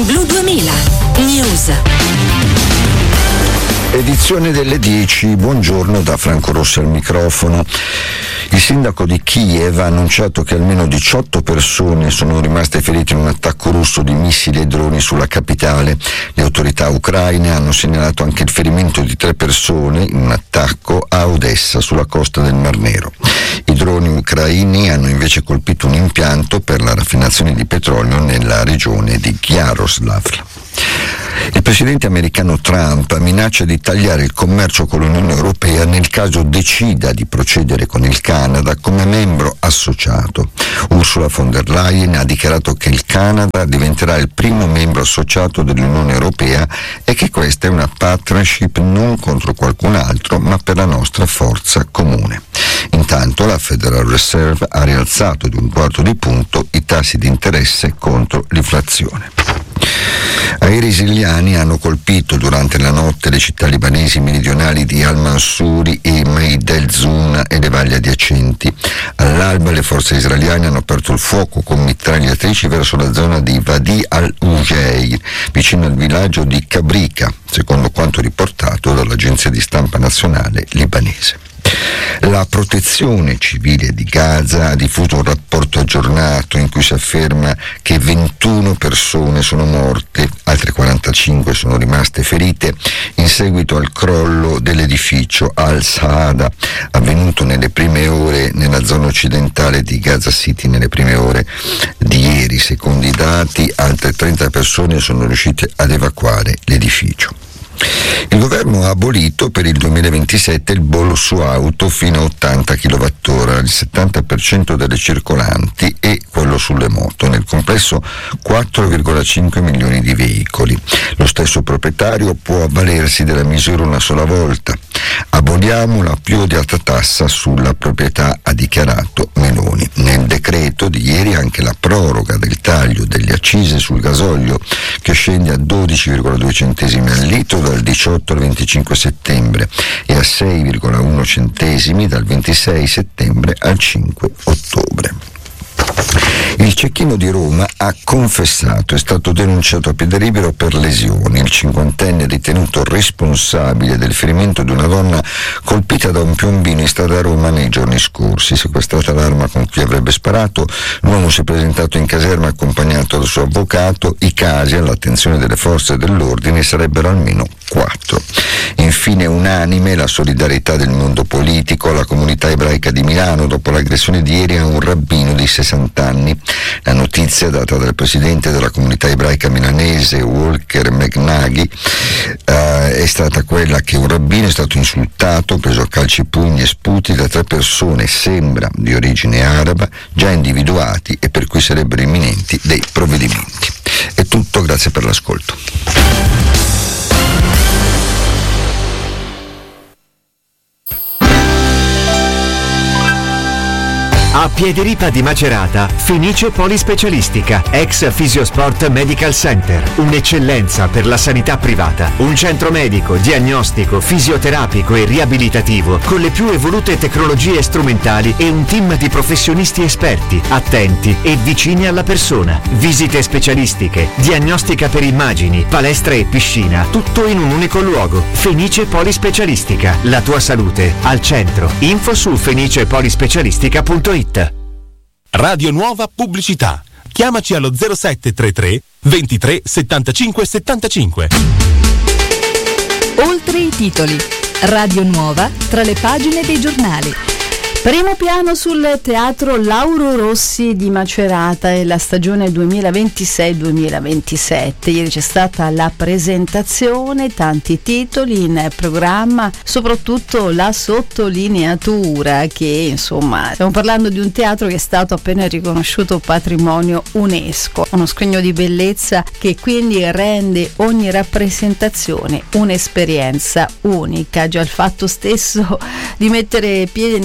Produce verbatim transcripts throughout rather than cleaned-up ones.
Blu duemila News. Edizione delle dieci, buongiorno da Franco Rossi al microfono. Il sindaco di Kiev ha annunciato che almeno diciotto persone sono rimaste ferite in un attacco russo di missili e droni sulla capitale. Le autorità ucraine hanno segnalato anche il ferimento di tre persone in un attacco a Odessa, sulla costa del Mar Nero. I droni ucraini hanno invece colpito un impianto per la raffinazione di petrolio nella regione di Yaroslav. Il presidente americano Trump minaccia di tagliare il commercio con l'Unione Europea nel caso decida di procedere con il Canada come membro associato. Ursula von der Leyen ha dichiarato che il Canada diventerà il primo membro associato dell'Unione Europea e che questa è una partnership non contro qualcun altro, ma per la nostra forza comune. Intanto la Federal Reserve ha rialzato di un quarto di punto i tassi di interesse contro l'inflazione. Aerei israeliani hanno colpito durante la notte le città libanesi meridionali di Al-Mansuri e Maid el-Zun e le valli adiacenti. All'alba le forze israeliane hanno aperto il fuoco con mitragliatrici verso la zona di Wadi al-Ujay, vicino al villaggio di Kabrika, secondo quanto riportato dall'agenzia di stampa nazionale libanese. La Protezione Civile di Gaza ha diffuso un rapporto aggiornato in cui si afferma che ventuno persone sono morte, altre quarantacinque sono rimaste ferite in seguito al crollo dell'edificio Al-Saada, avvenuto nelle prime ore nella zona occidentale di Gaza City, nelle prime ore di ieri. Secondo i dati, altre trenta persone sono riuscite ad evacuare l'edificio. Il governo ha abolito per il duemilaventisette il bollo su auto fino a ottanta chilowattora, il settanta per cento delle circolanti, e quello sulle moto, nel complesso quattro virgola cinque milioni di veicoli. Lo stesso proprietario può avvalersi della misura una sola volta. Aboliamo la più odiata tassa sulla proprietà, ha dichiarato Meloni. Nel decreto di ieri anche la proroga del taglio delle accise sul gasolio, che scende a dodici virgola due centesimi al litro dal diciotto al venticinque settembre e a sei virgola uno centesimi dal ventisei settembre al cinque ottobre. Il cecchino di Roma ha confessato, è stato denunciato a piede libero per lesioni. Il cinquantenne è ritenuto responsabile del ferimento di una donna colpita da un piombino in strada a Roma nei giorni scorsi. Sequestrata l'arma con cui avrebbe sparato, l'uomo si è presentato in caserma accompagnato dal suo avvocato. I casi all'attenzione delle forze dell'ordine sarebbero almeno quattro. Infine unanime la solidarietà del mondo politico alla comunità ebraica di Milano dopo l'aggressione di ieri a un rabbino di sessanta anni. La notizia data dal presidente della comunità ebraica milanese Walker McNaghy eh, è stata quella che un rabbino è stato insultato, preso a calci, pugni e sputi da tre persone, sembra di origine araba, già individuati e per cui sarebbero imminenti dei provvedimenti. È tutto, grazie per l'ascolto. A Piediripa di Macerata, Fenice Polispecialistica, ex Fisiosport Medical Center, un'eccellenza per la sanità privata, un centro medico, diagnostico, fisioterapico e riabilitativo con le più evolute tecnologie strumentali e un team di professionisti esperti, attenti e vicini alla persona. Visite specialistiche, diagnostica per immagini, palestra e piscina, tutto in un unico luogo. Fenice Polispecialistica, la tua salute al centro. Info su fenice polispecialistica punto it. Radio Nuova Pubblicità. Chiamaci allo zero sette tre tre ventitré settantacinque settantacinque. Oltre i titoli. Radio Nuova tra le pagine dei giornali. Primo piano sul teatro Lauro Rossi di Macerata e la stagione duemilaventisei duemilaventisette. Ieri c'è stata la presentazione, tanti titoli in programma, soprattutto la sottolineatura che, insomma, stiamo parlando di un teatro che è stato appena riconosciuto patrimonio UNESCO, uno scrigno di bellezza che quindi rende ogni rappresentazione un'esperienza unica. Già il fatto stesso di mettere piede nel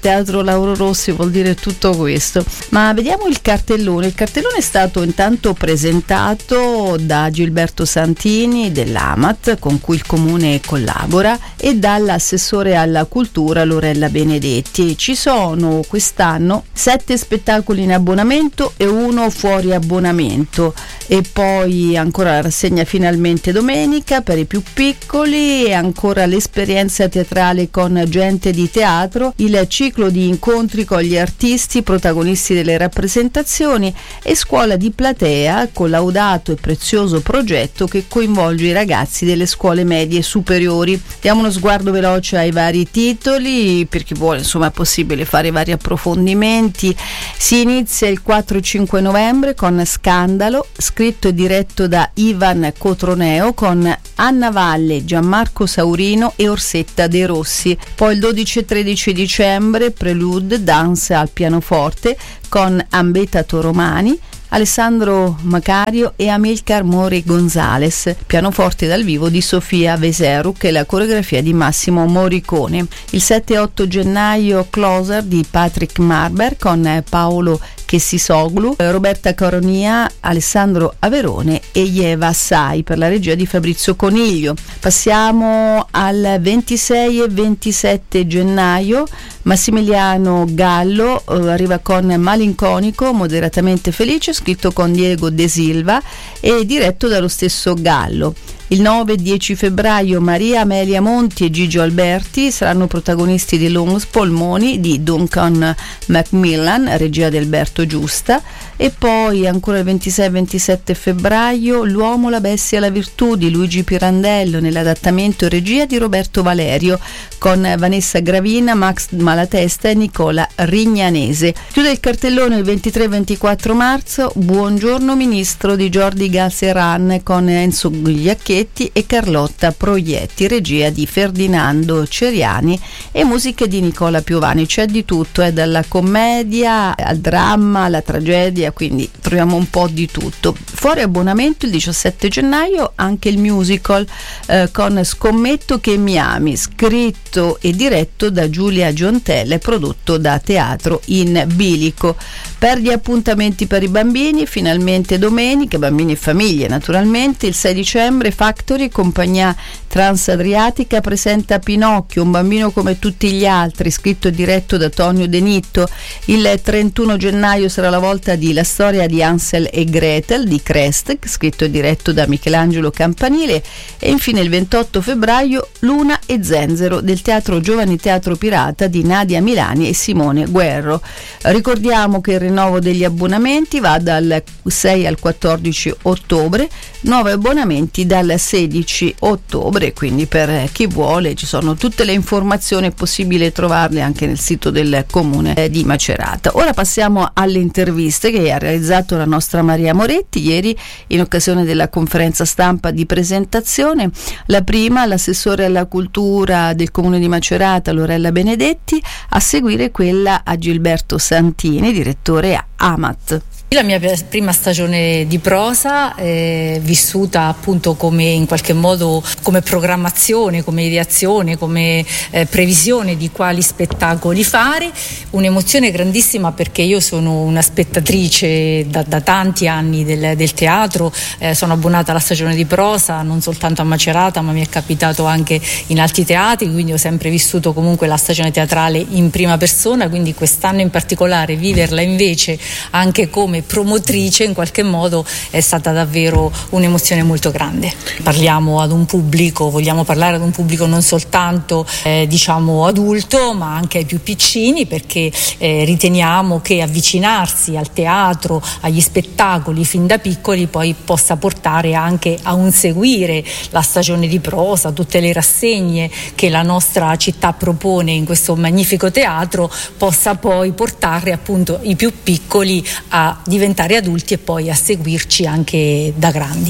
Teatro Lauro Rossi vuol dire tutto questo. Ma vediamo il cartellone. Il cartellone è stato intanto presentato da Gilberto Santini dell'A M A T, con cui il comune collabora, e dall'assessore alla cultura Lorella Benedetti. Ci sono quest'anno sette spettacoli in abbonamento e uno fuori abbonamento, e poi ancora la rassegna finalmente domenica per i più piccoli, e ancora l'esperienza teatrale con gente di teatro, il ciclo di incontri con gli artisti protagonisti delle rappresentazioni, e scuola di platea, collaudato e prezioso progetto che coinvolge i ragazzi delle scuole medie superiori. Diamo uno sguardo veloce ai vari titoli, per chi vuole, insomma, è possibile fare vari approfondimenti. Si inizia il quattro e cinque novembre con Scandalo, scritto e diretto da Ivan Cotroneo, con Anna Valle, Gianmarco Saurino e Orsetta De Rossi. Poi il dodici e tredici dicembre Prelude, Dance al pianoforte con Ambeta Toromani, Alessandro Macario e Amilcar Mori Gonzales, pianoforte dal vivo di Sofia Veseruc e la coreografia di Massimo Morricone. Il sette e otto gennaio Closer di Patrick Marber con Paolo Chessisoglu, Roberta Coronia, Alessandro Averone e Ieva Assai per la regia di Fabrizio Coniglio. Passiamo al ventisei e ventisette gennaio. Massimiliano Gallo eh, arriva con Malinconico, moderatamente felice, scritto con Diego De Silva e diretto dallo stesso Gallo. Il nove e dieci febbraio Maria Amelia Monti e Gigio Alberti saranno protagonisti di Lungs Polmoni di Duncan Macmillan, regia di Alberto Giusta. E poi ancora il ventisei e ventisette febbraio L'uomo, la bestia e la virtù di Luigi Pirandello, nell'adattamento e regia di Roberto Valerio, con Vanessa Gravina, Max Malatesta e Nicola Rignanese. Chiude il cartellone il ventitré e ventiquattro marzo Buongiorno Ministro di Jordi Galceran con Enzo Gugliacchetti e Carlotta Proietti, regia di Ferdinando Ceriani e musiche di Nicola Piovani. C'è di tutto, è dalla commedia al dramma alla tragedia, quindi troviamo un po' di tutto. Fuori abbonamento il diciassette gennaio anche il musical eh, con Scommetto che mi ami, scritto e diretto da Giulia Giontelle, prodotto da Teatro in Bilico. Per gli appuntamenti per i bambini, finalmente domenica, bambini e famiglie naturalmente, il sei dicembre Factory, compagnia Transadriatica, presenta Pinocchio, un bambino come tutti gli altri, scritto e diretto da Tonio De Nitto. Il trentuno gennaio sarà la volta di La storia di Hansel e Gretel di Crest, scritto e diretto da Michelangelo Campanile. E infine il ventotto febbraio Luna e Zenzero del Teatro Giovani Teatro Pirata di Nadia Milani e Simone Guerro. Ricordiamo che il rinnovo degli abbonamenti va dal sei al quattordici ottobre, nuovi abbonamenti dal sedici ottobre, quindi per chi vuole ci sono tutte le informazioni, è possibile trovarle anche nel sito del comune di Macerata. Ora passiamo alle interviste che ha realizzato la nostra Maria Moretti ieri in occasione della conferenza stampa di presentazione. La prima, l'assessore alla cultura del comune di Macerata Lorella Benedetti, a seguire quella a Gilberto Santini, direttore a A M A T. La mia prima stagione di prosa è vissuta appunto come in qualche modo come programmazione, come ideazione, come eh, previsione di quali spettacoli fare, un'emozione grandissima perché io sono una spettatrice da, da tanti anni del, del teatro, eh, sono abbonata alla stagione di prosa non soltanto a Macerata ma mi è capitato anche in altri teatri, quindi ho sempre vissuto comunque la stagione teatrale in prima persona, quindi quest'anno in particolare viverla invece anche come promotrice in qualche modo è stata davvero un'emozione molto grande. Parliamo ad un pubblico, vogliamo parlare ad un pubblico non soltanto eh, diciamo adulto ma anche ai più piccini, perché eh, riteniamo che avvicinarsi al teatro, agli spettacoli fin da piccoli poi possa portare anche a un seguire la stagione di prosa, tutte le rassegne che la nostra città propone in questo magnifico teatro, possa poi portare appunto i più piccoli a diventare adulti e poi a seguirci anche da grandi.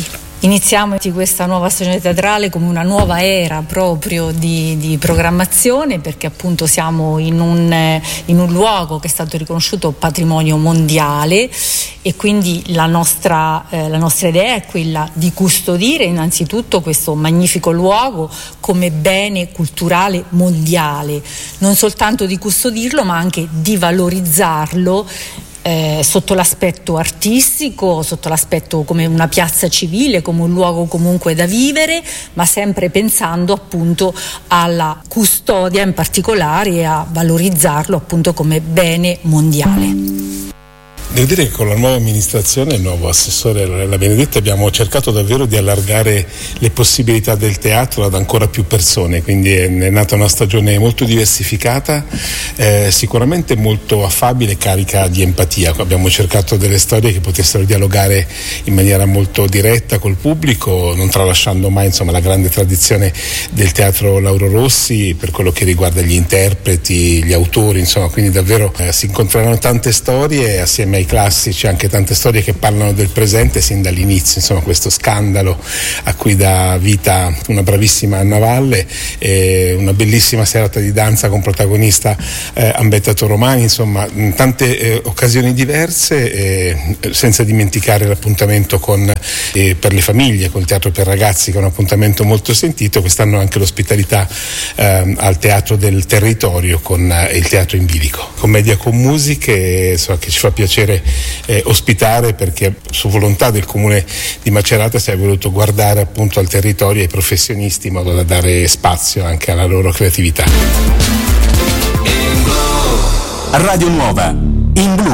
iniziamo questa nuova stagione teatrale come una nuova era proprio di, di programmazione, perché appunto siamo in un, in un luogo che è stato riconosciuto patrimonio mondiale e quindi la nostra, eh, la nostra idea è quella di custodire innanzitutto questo magnifico luogo come bene culturale mondiale, non soltanto di custodirlo ma anche di valorizzarlo Eh, sotto l'aspetto artistico, sotto l'aspetto come una piazza civile, come un luogo comunque da vivere, ma sempre pensando appunto alla custodia in particolare e a valorizzarlo appunto come bene mondiale. Devo dire che con la nuova amministrazione, il nuovo assessore Lorella Benedetti, abbiamo cercato davvero di allargare le possibilità del teatro ad ancora più persone, quindi è nata una stagione molto diversificata, eh, sicuramente molto affabile e carica di empatia. Abbiamo cercato delle storie che potessero dialogare in maniera molto diretta col pubblico, non tralasciando mai insomma la grande tradizione del teatro Lauro Rossi per quello che riguarda gli interpreti, gli autori, insomma, quindi davvero eh, si incontreranno tante storie assieme ai classici, anche tante storie che parlano del presente sin dall'inizio, insomma questo scandalo a cui dà vita una bravissima Anna Valle, e una bellissima serata di danza con protagonista eh, Ambetta Toromani, insomma tante eh, occasioni diverse, eh, senza dimenticare l'appuntamento con, eh, per le famiglie, col teatro per ragazzi, che è un appuntamento molto sentito. Quest'anno anche l'ospitalità eh, al Teatro del Territorio con eh, il Teatro in Bilico, commedia con musiche, insomma, che ci fa piacere Eh, ospitare, perché su volontà del comune di Macerata si è voluto guardare appunto al territorio e ai professionisti in modo da dare spazio anche alla loro creatività. Radio Nuova in blu.